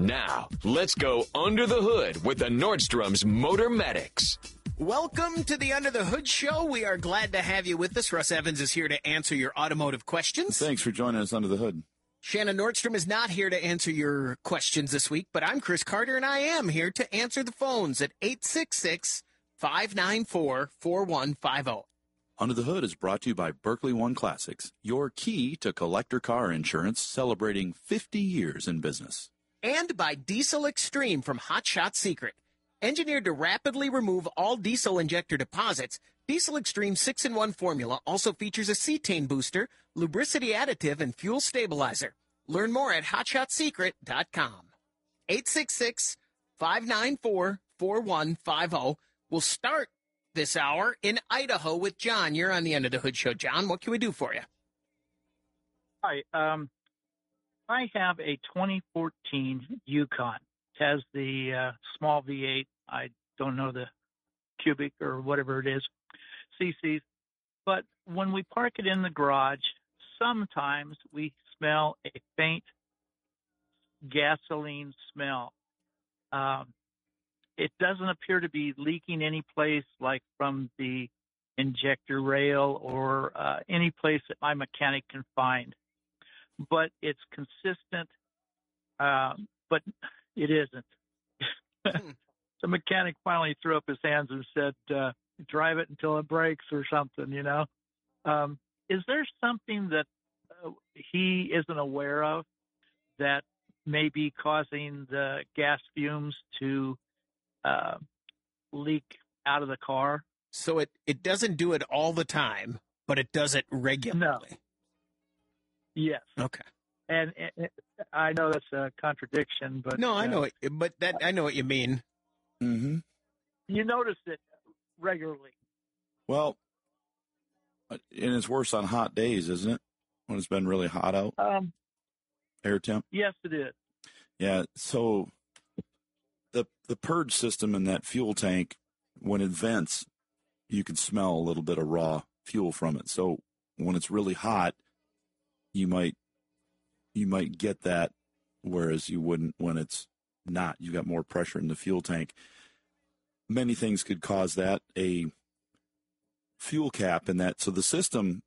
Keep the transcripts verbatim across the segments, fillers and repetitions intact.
Now, let's go under the hood with the Nordstrom's Motor Medics. Welcome to the Under the Hood Show. We are glad to have you with us. Russ Evans is here to answer your automotive questions. Thanks for joining us under the hood. Shannon Nordstrom is not here to answer your questions this week, but I'm Chris Carter, and I am here to answer the phones at eight six six, five nine four, four one five zero. Under the Hood is brought to you by Berkeley One Classics, your key to collector car insurance, celebrating fifty years in business. And by Diesel Extreme from Hot Shot Secret. Engineered to rapidly remove all diesel injector deposits, Diesel Extreme six in one formula also features a cetane booster, lubricity additive, and fuel stabilizer. Learn more at hot shot secret dot com. eight six six, five nine four, four one five zero. We'll start this hour in Idaho with John. You're on the End of the Hood Show. John, what can we do for you? Hi. Um, I have a twenty fourteen Yukon. It has the uh, small V eight. I don't know the cubic or whatever it is, C Cs. But when we park it in the garage, sometimes we smell a faint gasoline smell. Um, it doesn't appear to be leaking any place, like from the injector rail or uh, any place that my mechanic can find. But it's consistent, um, but it isn't. The mechanic finally threw up his hands and said, uh, drive it until it breaks or something, you know. Um, is there something that uh, he isn't aware of that may be causing the gas fumes to uh, leak out of the car? So it, it doesn't do it all the time, but it does it regularly. No. Yes. Okay. And, and I know that's a contradiction, but no, I uh, know it, but that I know what you mean. Mm-hmm. You notice it regularly. Well, and it's worse on hot days, isn't it? When it's been really hot out? Um, Air temp? Yes, it is. Yeah, so the the purge system in that fuel tank, when it vents, you can smell a little bit of raw fuel from it. So when it's really hot, you might you might get that, whereas you wouldn't when it's not. You got more pressure in the fuel tank. Many things could cause that. A fuel cap in that. So the system,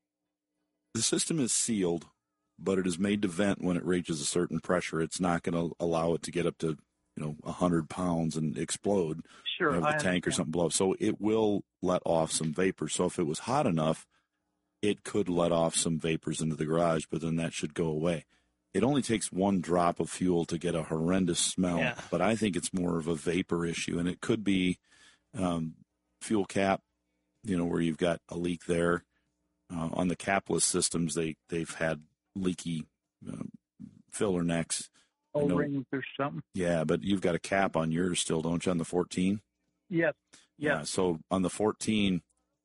the system is sealed, but it is made to vent when it reaches a certain pressure. It's not going to allow it to get up to, you know, a hundred pounds and explode. Sure, have the I tank understand. or something blow up. So it will let off some vapor. So if it was hot enough, it could let off some vapors into the garage, but then that should go away. It only takes one drop of fuel to get a horrendous smell, Yeah. but I think it's more of a vapor issue, and it could be um, fuel cap, you know, where you've got a leak there. Uh, on the capless systems, they, they've had leaky uh, filler necks. I know- O-rings or something. Yeah, but you've got a cap on yours still, don't you, on the fourteen? Yes. Yeah, Yes. so on the fourteen,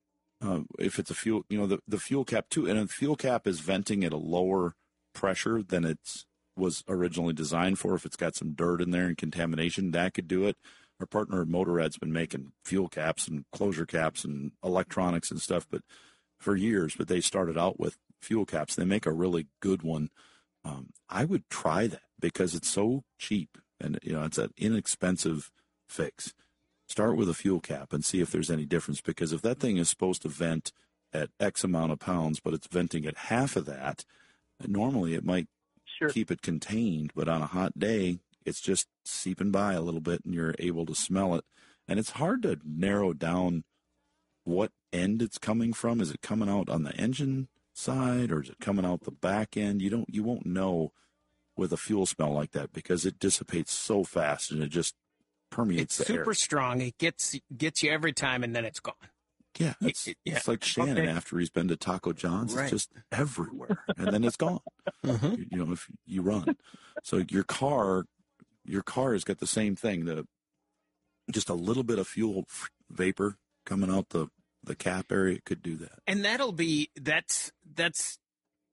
uh, if it's a fuel, you know, the, the fuel cap too, and the fuel cap is venting at a lower pressure than it was originally designed for. If it's got some dirt in there and contamination, that could do it. Our partner at Motorrad's been making fuel caps and closure caps and electronics and stuff, but for years, but they started out with fuel caps. They make a really good one. Um, I would try that because it's so cheap and, you know, it's an inexpensive fix. Start with a fuel cap and see if there's any difference, because if that thing is supposed to vent at X amount of pounds, but it's venting at half of that, normally it might Sure. keep it contained, but on a hot day, it's just seeping by a little bit and you're able to smell it. And it's hard to narrow down what end it's coming from. Is it coming out on the engine side or is it coming out the back end? You don't, you won't know with a fuel smell like that because it dissipates so fast and it just permeates It's the super air. strong. It gets gets you every time, and then it's gone. Yeah, it's, It- yeah. it's like Shannon Okay. after he's been to Taco John's. Right. It's just everywhere, and then it's gone. you, you know, if you run, so your car, your car has got the same thing. The just a little bit of fuel vapor coming out the the cap area, it could do that. And that'll be that's that's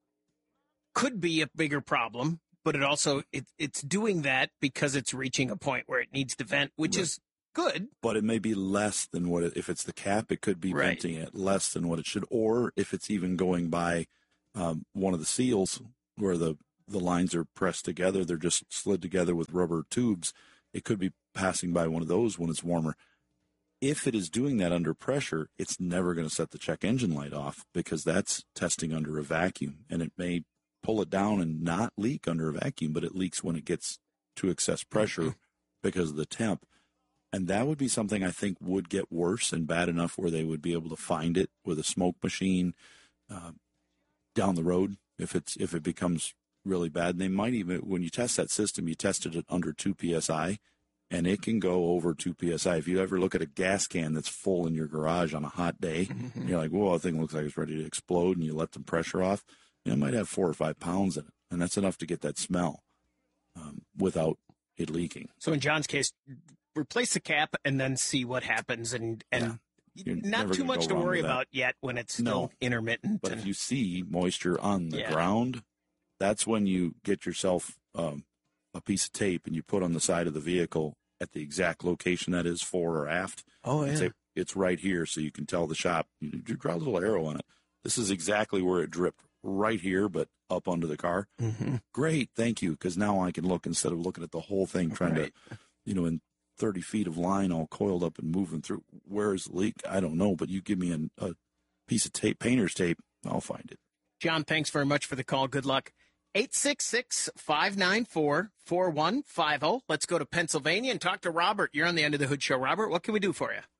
could be a bigger problem, but it also it, it's doing that because it's reaching a point where it needs to vent, which Right. is good. But it may be less than what it, if it's the cap, it could be Right. venting at less than what it should, or if it's even going by um, one of the seals where the the lines are pressed together. They're just slid together with rubber tubes. It could be passing by one of those when it's warmer. If it is doing that under pressure, it's never going to set the check engine light off because that's testing under a vacuum, and it may pull it down and not leak under a vacuum, but it leaks when it gets to excess pressure because of the temp. And that would be something I think would get worse and bad enough where they would be able to find it with a smoke machine uh, down the road if it's if it becomes really bad. And they might even, when you test that system, you tested it under two P S I, and it can go over two P S I. If you ever look at a gas can that's full in your garage on a hot day, mm-hmm. you're like, whoa, that thing looks like it's ready to explode, and you let the pressure off, it might have four or five pounds in it, and that's enough to get that smell um, without it leaking. So in John's case, replace the cap and then see what happens, and and yeah. not too much to worry about yet when it's still no. intermittent. But and... if you see moisture on the yeah. ground, that's when you get yourself um, a piece of tape and you put on the side of the vehicle at the exact location that is fore or aft. Oh, yeah. Say, it's right here, so you can tell the shop. You, you draw a little arrow on it. This is exactly where it dripped, right here, but up under the car. Mm-hmm. Great, thank you, because now I can look instead of looking at the whole thing, trying right. to, you know, in thirty feet of line all coiled up and moving through. Where is the leak? I don't know, but you give me an, a piece of tape, painter's tape, I'll find it. John, thanks very much for the call. Good luck. eight six six, five nine four, four one five zero. Let's go to Pennsylvania and talk to Robert. You're on the End of the Hood Show. Robert, what can we do for you?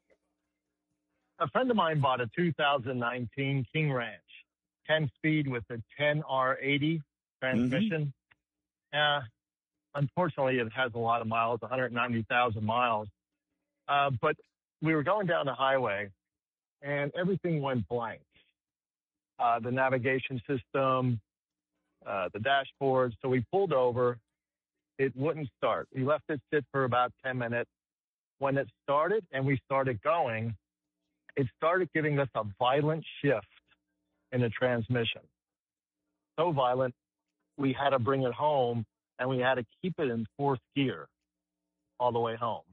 A friend of mine bought a two thousand nineteen King Ranch, ten-speed with a ten R eighty transmission. Mm-hmm. Uh, unfortunately, it has a lot of miles, one hundred ninety thousand miles. Uh, but we were going down the highway, and everything went blank. Uh, the navigation system, uh, the dashboard. So we pulled over. It wouldn't start. We left it sit for about ten minutes. When it started and we started going, it started giving us a violent shift in the transmission. So violent, we had to bring it home, and we had to keep it in fourth gear all the way home.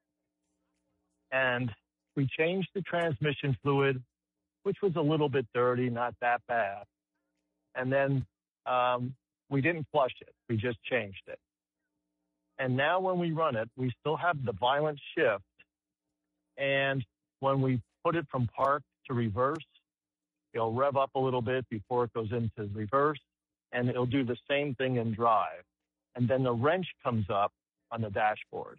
And we changed the transmission fluid, which was a little bit dirty, not that bad. And then um, we didn't flush it. We just changed it. And now when we run it, we still have the violent shift. And when we put it from park to reverse, it'll rev up a little bit before it goes into reverse, and it'll do the same thing in drive. And then the wrench comes up on the dashboard.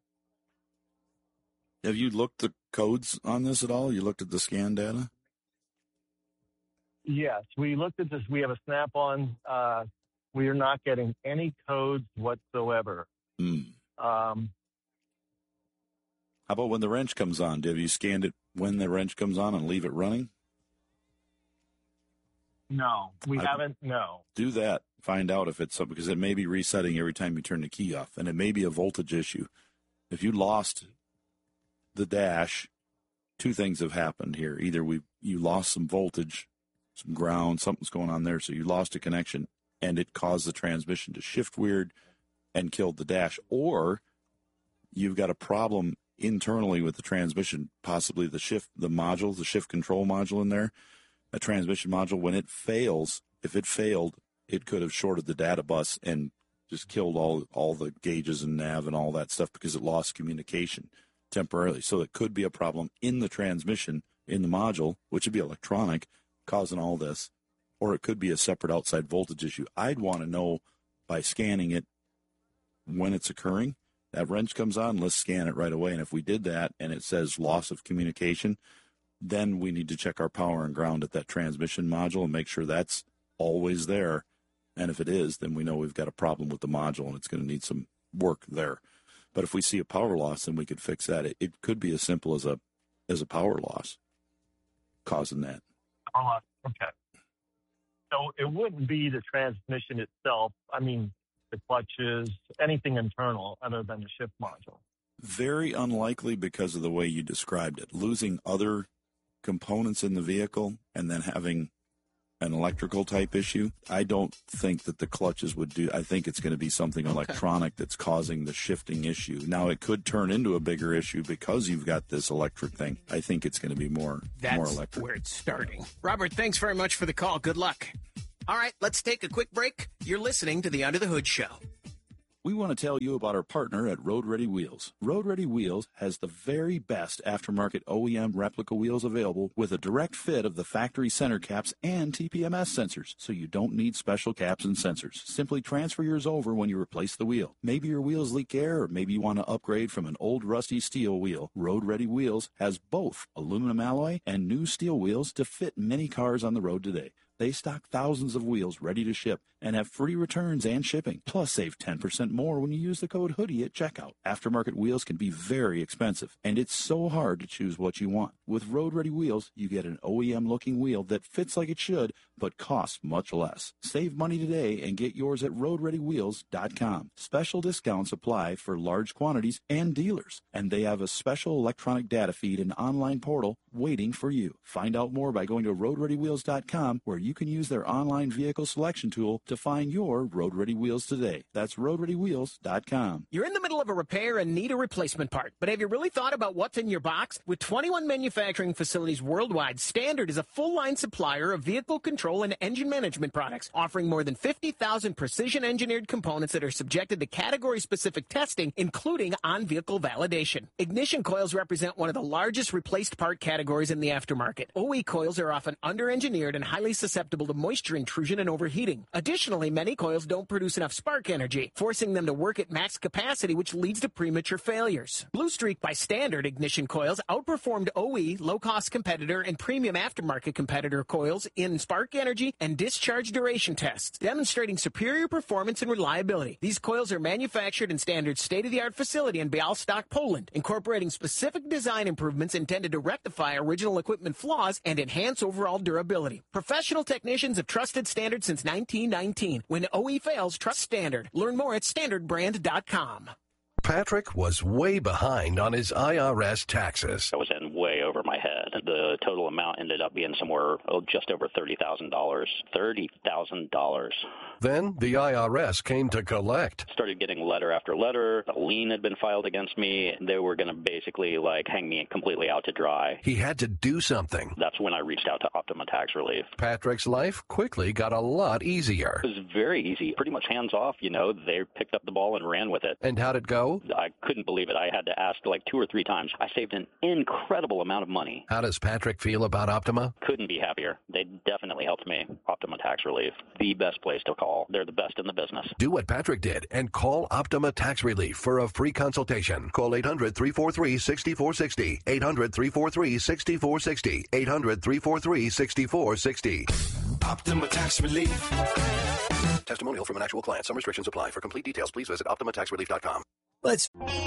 Have you looked at codes on this at all? You looked at the scan data? Yes, we looked at this. We have a Snap-on. Uh, we are not getting any codes whatsoever. Mm. Um, How about when the wrench comes on? Have you scanned it when the wrench comes on and leave it running? No, we I haven't. No. Do that. Find out if it's something, because it may be resetting every time you turn the key off, and it may be a voltage issue. If you lost the dash, two things have happened here. Either we you lost some voltage, some ground, something's going on there, so you lost a connection, and it caused the transmission to shift weird and killed the dash, or you've got a problem internally with the transmission, possibly the shift, the module, the shift control module in there, a transmission module. When it fails, if it failed, it could have shorted the data bus and just killed all all the gauges and nav and all that stuff because it lost communication temporarily. So it could be a problem in the transmission, in the module, which would be electronic, causing all this, or it could be a separate outside voltage issue. I'd want to know by scanning it when it's occurring. That wrench comes on, let's scan it right away. And if we did that and it says loss of communication, then we need to check our power and ground at that transmission module and make sure that's always there. And if it is, then we know we've got a problem with the module and it's going to need some work there. But if we see a power loss, then we could fix that. It, it could be as simple as a as a power loss causing that. Oh, okay. So it wouldn't be the transmission itself. I mean, the clutches, anything internal other than the shift module. Very unlikely because of the way you described it. Losing other components in the vehicle and then having an electrical type issue, I don't think that the clutches would do. I think it's going to be something okay. electronic that's causing the shifting issue. Now, it could turn into a bigger issue because you've got this electric thing. I think it's going to be more, that's more electric. Where it's starting. Robert, thanks very much for the call. Good luck. All right, let's take a quick break. You're listening to the Under the Hood Show. We want to tell you about our partner at Road Ready Wheels. Road Ready Wheels has the very best aftermarket O E M replica wheels available with a direct fit of the factory center caps and T P M S sensors, so you don't need special caps and sensors. Simply transfer yours over when you replace the wheel. Maybe your wheels leak air, or maybe you want to upgrade from an old rusty steel wheel. Road Ready Wheels has both aluminum alloy and new steel wheels to fit many cars on the road today. They stock thousands of wheels ready to ship and have free returns and shipping. Plus, save ten percent more when you use the code HOODIE at checkout. Aftermarket wheels can be very expensive, and it's so hard to choose what you want. With Road Ready Wheels, you get an O E M-looking wheel that fits like it should, but costs much less. Save money today and get yours at road ready wheels dot com. Special discounts apply for large quantities and dealers, and they have a special electronic data feed and online portal waiting for you. Find out more by going to road ready wheels dot com, where you can use their online vehicle selection tool to find your Road Ready wheels today. That's road ready wheels dot com. You're in the middle of a repair and need a replacement part, but have you really thought about what's in your box? With twenty-one manufacturing facilities worldwide, Standard is a full-line supplier of vehicle control and engine management products, offering more than fifty thousand precision-engineered components that are subjected to category-specific testing, including on-vehicle validation. Ignition coils represent one of the largest replaced part categories in the aftermarket. O E coils are often under-engineered and highly susceptible to moisture intrusion and overheating. Additionally, many coils don't produce enough spark energy, forcing them to work at max capacity, which leads to premature failures. Blue Streak by Standard ignition coils outperformed O E, low-cost competitor, and premium aftermarket competitor coils in spark energy and discharge duration tests, demonstrating superior performance and reliability. These coils are manufactured in Standard's state-of-the-art facility in Białystok, Poland, incorporating specific design improvements intended to rectify original equipment flaws and enhance overall durability. Professional technicians have trusted Standard since nineteen nineteen. When O E fails, trust Standard. Learn more at standard brand dot com. Patrick was way behind on his I R S taxes. I was in way over my head. The total amount ended up being somewhere oh, just over thirty thousand dollars. thirty thousand dollars. Then the I R S came to collect. Started getting letter after letter. A lien had been filed against me. They were going to basically like hang me completely out to dry. He had to do something. That's when I reached out to Optima Tax Relief. Patrick's life quickly got a lot easier. It was very easy. Pretty much hands off, you know. They picked up the ball and ran with it. And how'd it go? I couldn't believe it. I had to ask like two or three times. I saved an incredible amount of money. How does Patrick feel about Optima? Couldn't be happier. They definitely helped me. Optima Tax Relief, the best place to call. They're the best in the business. Do what Patrick did and call Optima Tax Relief for a free consultation. Call eight hundred, three four three, six four six zero. eight hundred, three four three, six four six zero. eight hundred, three four three, six four six zero. Optima Tax Relief. Testimonial from an actual client. Some restrictions apply. For complete details, please visit optima tax relief dot com. Let's.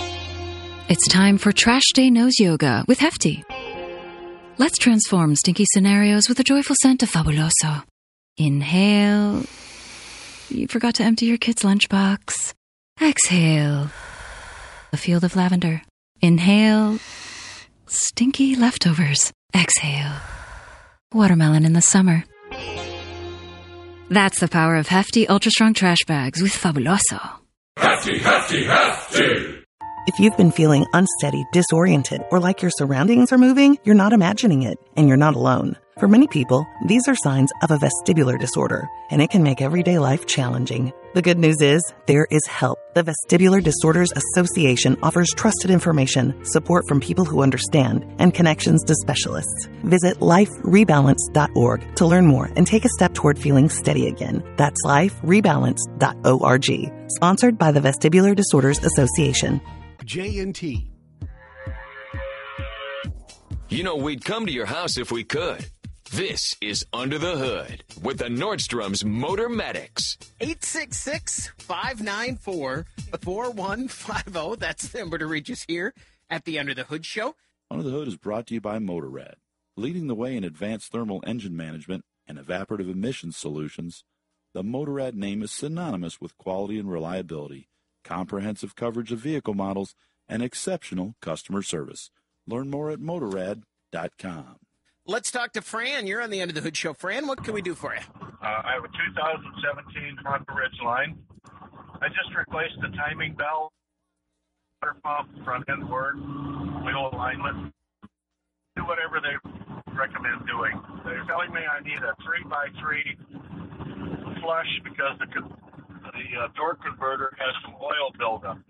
It's time for Trash Day Nose Yoga with Hefty. Let's transform stinky scenarios with a joyful scent of Fabuloso. Inhale. You forgot to empty your kid's lunchbox. Exhale. A field of lavender. Inhale. Stinky leftovers. Exhale. Watermelon in the summer. That's the power of Hefty Ultra Strong Trash Bags with Fabuloso. Hefty, hefty, hefty! If you've been feeling unsteady, disoriented, or like your surroundings are moving, you're not imagining it, and you're not alone. For many people, these are signs of a vestibular disorder, and it can make everyday life challenging. The good news is, there is help. The Vestibular Disorders Association offers trusted information, support from people who understand, and connections to specialists. Visit life rebalance dot org to learn more and take a step toward feeling steady again. That's life rebalance dot org. Sponsored by the Vestibular Disorders Association. J and T. You know, we'd come to your house if we could. This is Under the Hood with the Nordstrom's Motor Medics. eight six six, five nine four, four one five zero. That's the number to reach us here at the Under the Hood Show. Under the Hood is brought to you by Motorrad, leading the way in advanced thermal engine management and evaporative emissions solutions. The Motorrad name is synonymous with quality and reliability, comprehensive coverage of vehicle models, and exceptional customer service. Learn more at motorrad dot com. Let's talk to Fran. You're on the End of the Hood Show. Fran, what can we do for you? Uh, I have a two thousand seventeen Honda Ridgeline. I just replaced the timing belt, water pump, front end work, wheel alignment. Do whatever they recommend doing. They're telling me I need a three by three flush because the, con- the uh, torque converter has some oil buildup.